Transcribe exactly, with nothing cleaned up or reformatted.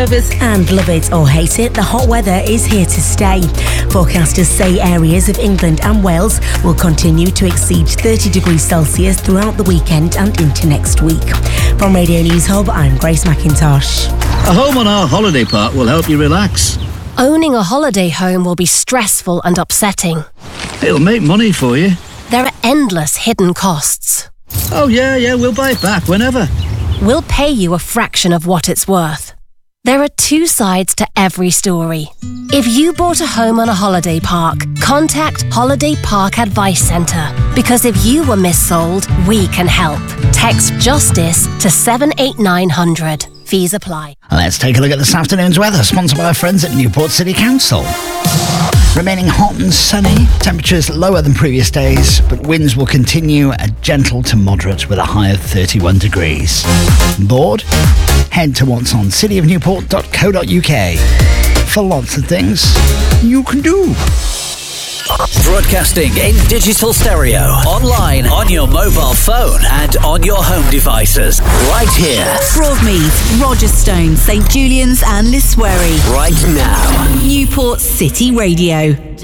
And love it or hate it, the hot weather is here to stay. Forecasters say areas of England and Wales will continue to exceed thirty degrees Celsius throughout the weekend and into next week. From Radio News Hub, I'm Grace McIntosh. A home on our holiday park will help you relax. Owning a holiday home will be stressful and upsetting. It'll make money for you. There are endless hidden costs. Oh yeah, yeah, we'll buy it back whenever. We'll pay you a fraction of what it's worth. There are two sides to every story. If you bought a home on a holiday park, contact Holiday Park Advice Centre. Because if you were missold, we can help. Text JUSTICE to seven eight nine hundred. Fees apply. Let's take a look at this afternoon's weather, sponsored by our friends at Newport City Council. Remaining hot and sunny, temperatures lower than previous days, but winds will continue at gentle to moderate with a high of thirty-one degrees. Bored? Head to what's on city of newport dot co dot uk for lots of things you can do. Broadcasting in digital stereo, online, on your mobile phone and on your home devices. Right here. Broadmead, Rogerstone, St Julian's and Liswery. Right now. Newport City Radio.